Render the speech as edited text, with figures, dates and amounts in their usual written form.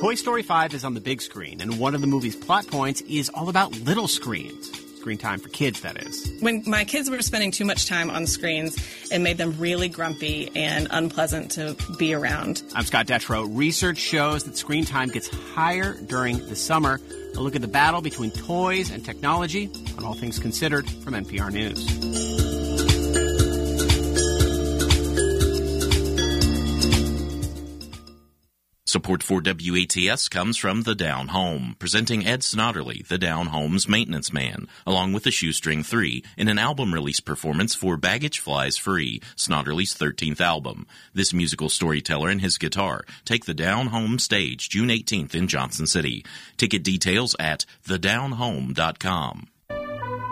Toy Story 5 is on the big screen, and one of the movie's plot points is all about little screens. Screen time for kids, that is. When my kids were spending too much time on screens, it made them really grumpy and unpleasant to be around. I'm Scott Detrow. Research shows that screen time gets higher during the summer. A look at the battle between toys and technology on All Things Considered from NPR News. Support for WATS comes from The Down Home, presenting Ed Snodderly, The Down Home's maintenance man, along with the Shoestring 3, in an album release performance for Baggage Flies Free, Snodderly's 13th album. This musical storyteller and his guitar take The Down Home stage June 18th in Johnson City. Ticket details at thedownhome.com.